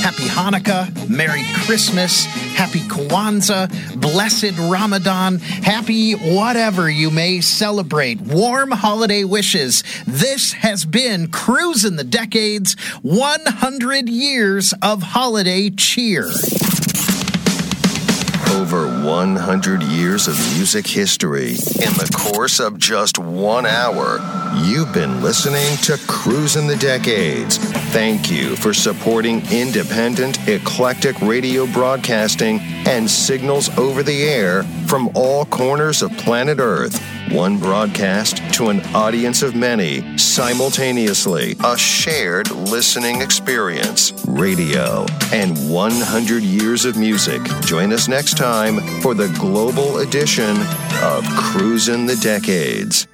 Happy Hanukkah, Merry Christmas, Happy Kwanzaa, Blessed Ramadan, Happy whatever you may celebrate. Warm holiday wishes. This has been Cruisin' the Decades, 100 years of holiday cheer. Over 100 years of music history in the course of just 1 hour. You've been listening to Cruisin' the Decades. Thank you for supporting independent, eclectic radio broadcasting and signals over the air from all corners of planet Earth. One broadcast to an audience of many, simultaneously. A shared listening experience. Radio and 100 years of music. Join us next time for the global edition of Cruisin' the Decades.